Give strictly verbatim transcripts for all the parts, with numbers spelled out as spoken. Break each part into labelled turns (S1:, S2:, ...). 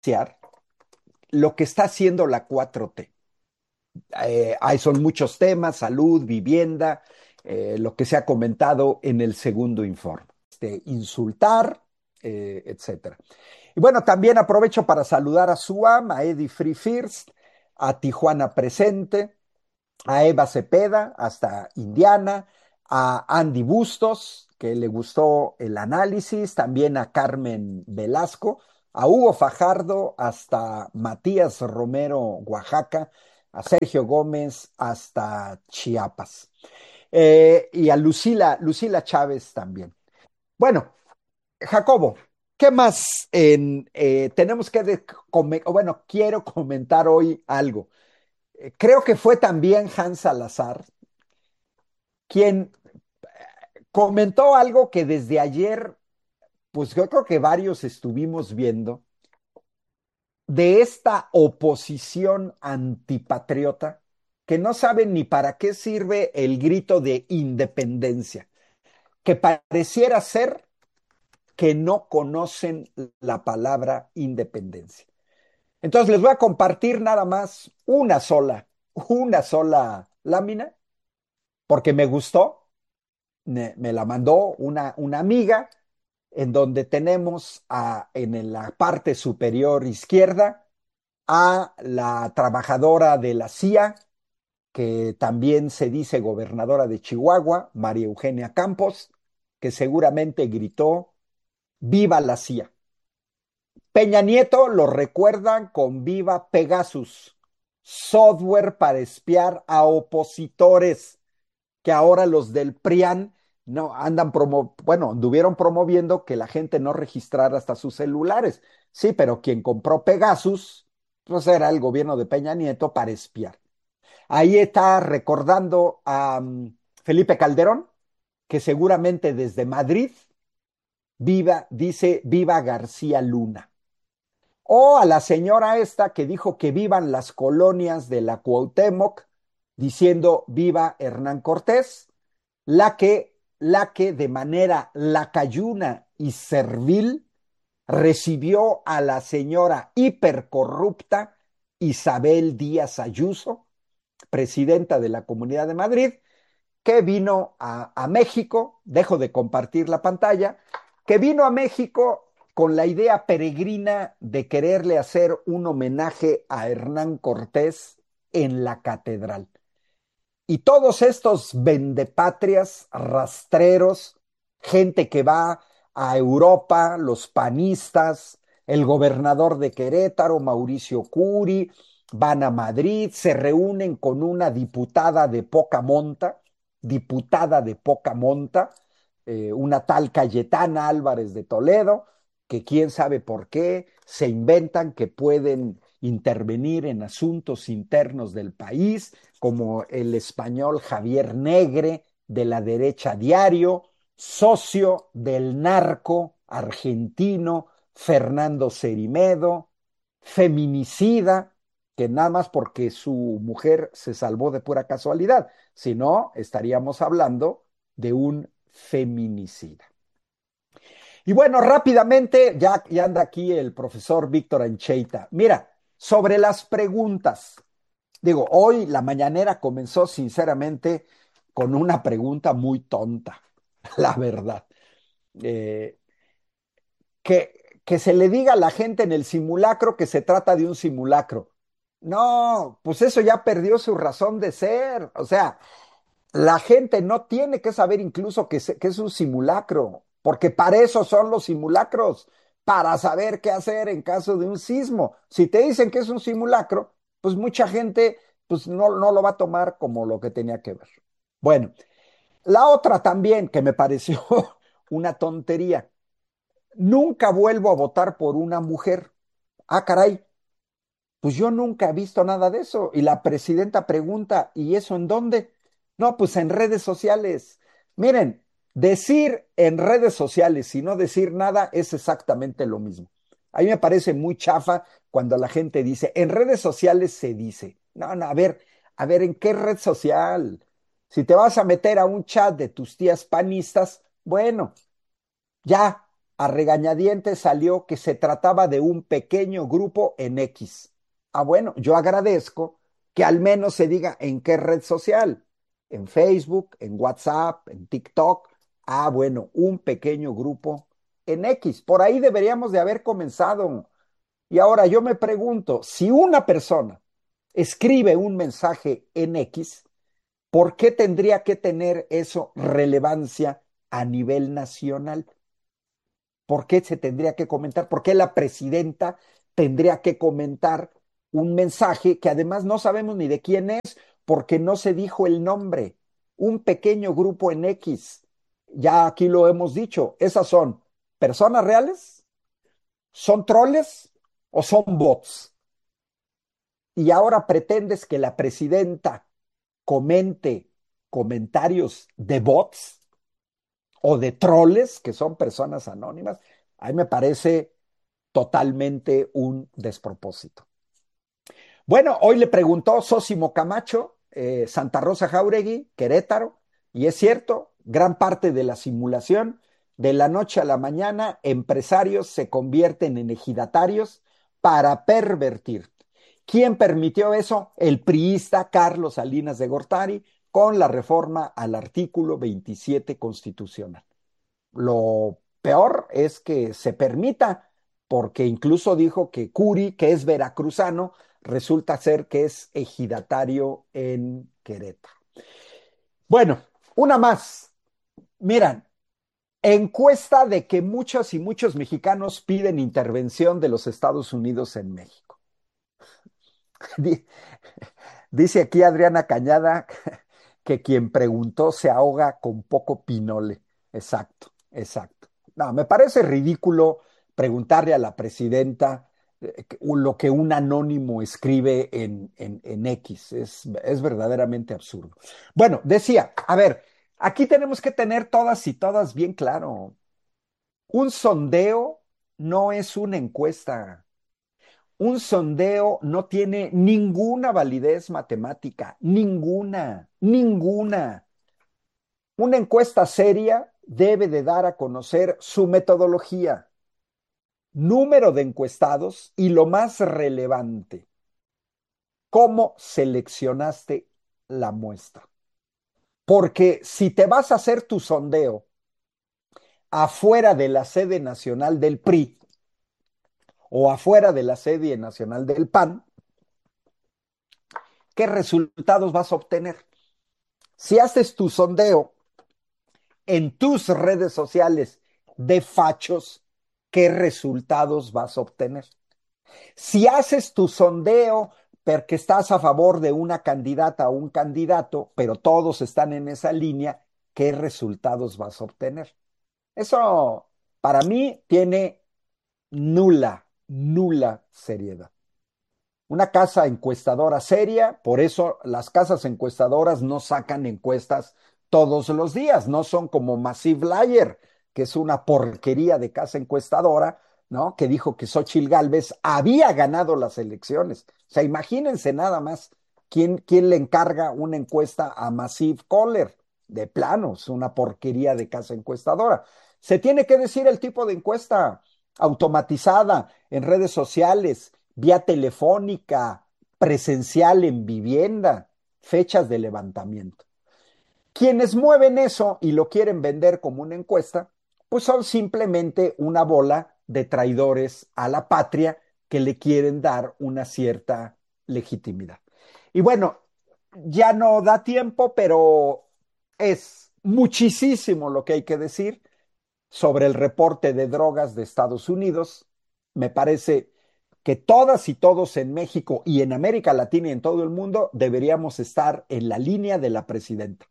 S1: lo que está haciendo la cuatro T. Eh, hay, son muchos temas, salud, vivienda, eh, lo que se ha comentado en el segundo informe. Este, insultar, eh, etcétera. Y bueno, también aprovecho para saludar a Suam, a Eddie Free First, a Tijuana Presente, a Eva Cepeda, hasta Indiana, a Andy Bustos, que le gustó el análisis, también a Carmen Velasco, a Hugo Fajardo, hasta Matías Romero, Oaxaca, a Sergio Gómez, hasta Chiapas, eh, y a Lucila, Lucila Chávez también. Bueno, Jacobo, ¿qué más en, eh, tenemos que, de, come, bueno, quiero comentar hoy algo. Eh, creo que fue también Hans Salazar quien comentó algo que desde ayer, pues yo creo que varios estuvimos viendo, de esta oposición antipatriota que no saben ni para qué sirve el grito de independencia, que pareciera ser que no conocen la palabra independencia. Entonces les voy a compartir nada más una sola, una sola lámina, porque me gustó, me, me la mandó una, una amiga, en donde tenemos a, en la parte superior izquierda a la trabajadora de la C I A, que también se dice gobernadora de Chihuahua, María Eugenia Campos, que seguramente gritó, ¡Viva la C I A! Peña Nieto lo recuerdan con Viva Pegasus, software para espiar a opositores, que ahora los del PRIAN no andan promo, bueno, anduvieron promoviendo que la gente no registrara hasta sus celulares. Sí, pero quien compró Pegasus, pues era el gobierno de Peña Nieto para espiar. Ahí está recordando a um, Felipe Calderón, que seguramente desde Madrid viva, dice viva García Luna. O a la señora esta que dijo que vivan las colonias de la Cuauhtémoc, diciendo viva Hernán Cortés, la que, la que de manera lacayuna y servil recibió a la señora hipercorrupta Isabel Díaz Ayuso, presidenta de la Comunidad de Madrid, que vino a, a México, dejo de compartir la pantalla, que vino a México con la idea peregrina de quererle hacer un homenaje a Hernán Cortés en la catedral. Y todos estos vendepatrias, rastreros, gente que va a Europa, los panistas, el gobernador de Querétaro, Mauricio Curi, van a Madrid, se reúnen con una diputada de poca monta, diputada de poca monta, eh, una tal Cayetana Álvarez de Toledo, que quién sabe por qué se inventan que pueden intervenir en asuntos internos del país, como el español Javier Negre, de la derecha diario, socio del narco argentino Fernando Cerimedo, feminicida, que nada más porque su mujer se salvó de pura casualidad, si no, estaríamos hablando de un feminicida. Y bueno, rápidamente, ya, ya anda aquí el profesor Víctor Ancheita. Mira, sobre las preguntas, digo, hoy la mañanera comenzó sinceramente con una pregunta muy tonta, la verdad. Eh, que, que se le diga a la gente en el simulacro que se trata de un simulacro. No, pues eso ya perdió su razón de ser. O sea, la gente no tiene que saber incluso que, se, que es un simulacro, porque para eso son los simulacros, para saber qué hacer en caso de un sismo. Si te dicen que es un simulacro, pues mucha gente pues no, no lo va a tomar como lo que tenía que ver. Bueno, la otra también que me pareció una tontería. Nunca vuelvo a votar por una mujer. Ah, caray, pues yo nunca he visto nada de eso. Y la presidenta pregunta, ¿y eso en dónde? No, pues en redes sociales. Miren, decir en redes sociales y no decir nada es exactamente lo mismo. A mí me parece muy chafa cuando la gente dice, en redes sociales se dice. No, no, a ver, a ver, ¿en qué red social? Si te vas a meter a un chat de tus tías panistas, bueno, ya, A regañadientes salió que se trataba de un pequeño grupo en X. Ah, bueno, yo agradezco que al menos se diga en qué red social, en Facebook, en WhatsApp, en TikTok. Ah, bueno, un pequeño grupo en X. Por ahí deberíamos de haber comenzado. Y ahora yo me pregunto, si una persona escribe un mensaje en X, ¿por qué tendría que tener eso relevancia a nivel nacional? ¿Por qué se tendría que comentar? ¿Por qué la presidenta tendría que comentar un mensaje que además no sabemos ni de quién es porque no se dijo el nombre? Un pequeño grupo en X. Ya aquí lo hemos dicho. ¿Esas son personas reales? ¿Son troles o son bots? Y ahora pretendes que la presidenta comente comentarios de bots o de troles, que son personas anónimas. A mí me parece totalmente un despropósito. Bueno, hoy le preguntó Sósimo Camacho, eh, Santa Rosa Jauregui, Querétaro, y es cierto, gran parte de la simulación, de la noche a la mañana, empresarios se convierten en ejidatarios para pervertir. ¿Quién permitió eso? El priista Carlos Salinas de Gortari con la reforma al artículo veintisiete constitucional. Lo peor es que se permita, porque incluso dijo que Curi, que es veracruzano, resulta ser que es ejidatario en Querétaro. Bueno, una más. Miran, encuesta de que muchos y muchos mexicanos piden intervención de los Estados Unidos en México. Dice aquí Adriana Cañada que quien preguntó se ahoga con poco pinole. Exacto, exacto. No, me parece ridículo preguntarle a la presidenta eh, lo que un anónimo escribe en, en, en X. Es, es verdaderamente absurdo. Bueno, decía, a ver, aquí tenemos que tener todas y todas bien claro. Un sondeo no es una encuesta. Un sondeo no tiene ninguna validez matemática, ninguna, ninguna. Una encuesta seria debe de dar a conocer su metodología, número de encuestados y lo más relevante, cómo seleccionaste la muestra. Porque si te vas a hacer tu sondeo afuera de la sede nacional del P R I o afuera de la sede nacional del P A N, ¿qué resultados vas a obtener? Si haces tu sondeo en tus redes sociales de fachos, ¿qué resultados vas a obtener? Si haces tu sondeo porque estás a favor de una candidata o un candidato, pero todos están en esa línea, ¿qué resultados vas a obtener? Eso para mí tiene nula, nula seriedad. Una casa encuestadora seria, por eso las casas encuestadoras no sacan encuestas todos los días, no son como Massive Liar, que es una porquería de casa encuestadora, ¿no? Que dijo que Xóchitl Gálvez había ganado las elecciones. O sea, imagínense nada más quién, quién le encarga una encuesta a Massive Caller. De plano, es una porquería de casa encuestadora. Se tiene que decir el tipo de encuesta automatizada en redes sociales, vía telefónica, presencial en vivienda, fechas de levantamiento. Quienes mueven eso y lo quieren vender como una encuesta, pues son simplemente una bola de traidores a la patria que le quieren dar una cierta legitimidad. Y bueno, ya no da tiempo, pero es muchísimo lo que hay que decir sobre el reporte de drogas de Estados Unidos. Me parece que todas y todos en México y en América Latina y en todo el mundo deberíamos estar en la línea de la presidenta.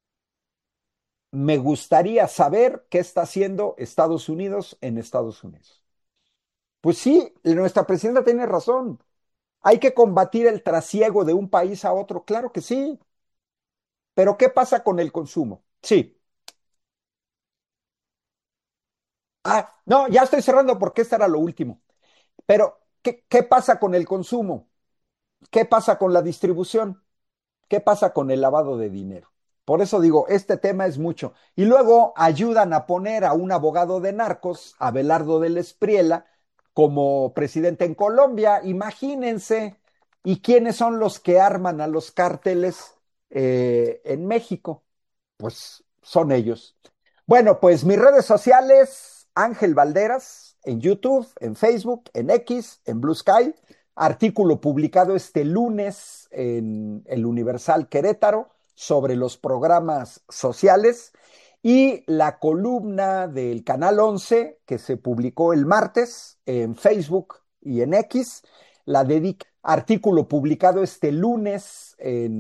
S1: Me gustaría saber qué está haciendo Estados Unidos en Estados Unidos. Pues sí, nuestra presidenta tiene razón. Hay que combatir el trasiego de un país a otro, claro que sí. Pero ¿qué pasa con el consumo? Sí. Ah, no, ya estoy cerrando porque este era lo último. Pero, ¿qué, qué pasa con el consumo? ¿Qué pasa con la distribución? ¿Qué pasa con el lavado de dinero? Por eso digo, este tema es mucho. Y luego ayudan a poner a un abogado de narcos, Abelardo del Espriella, como presidente en Colombia. Imagínense. ¿Y quiénes son los que arman a los cárteles eh, en México? Pues son ellos. Bueno, pues mis redes sociales, Ángel Valderas, en YouTube, en Facebook, en X, en Blue Sky. Artículo publicado este lunes en el Universal Querétaro sobre los programas sociales y la columna del Canal once que se publicó el martes en Facebook y en X, la dedica artículo publicado este lunes en